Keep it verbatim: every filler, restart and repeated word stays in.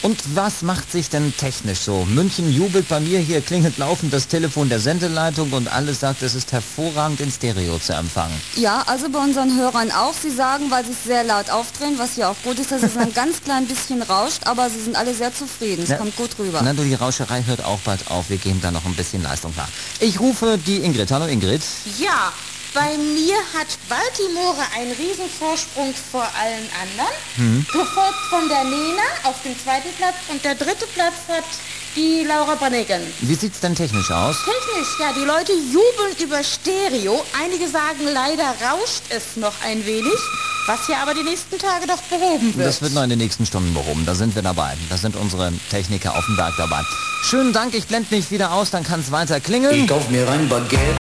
Und was macht sich denn technisch so? München jubelt bei mir, hier klingelt laufend das Telefon der Sendeleitung und alles sagt, es ist hervorragend in Stereo zu empfangen. Ja, also bei unseren Hörern auch. Sie sagen, weil sie es sehr laut aufdrehen, was ja auch gut ist, dass es ein ganz klein bisschen rauscht, aber sie sind alle sehr zufrieden. Es Na, kommt gut rüber. Na du, die Rauscherei hört auch bald auf. Wir geben da noch ein bisschen Leistung nach. Ich rufe die Ingrid. Hallo Ingrid. Ja, bei mir hat Baltimore einen Riesenvorsprung vor allen anderen, hm. gefolgt von der Nena auf dem zweiten Platz und der dritte Platz hat die Laura Branigan. Wie sieht's denn technisch aus? Technisch, ja, die Leute jubeln über Stereo. Einige sagen, leider rauscht es noch ein wenig, was hier aber die nächsten Tage doch behoben wird. Das wird noch in den nächsten Stunden behoben, da sind wir dabei. Da sind unsere Techniker auf dem Berg dabei. Schönen Dank, ich blende mich wieder aus, dann kann es weiter klingeln. Ich kauf mir ein Baguette.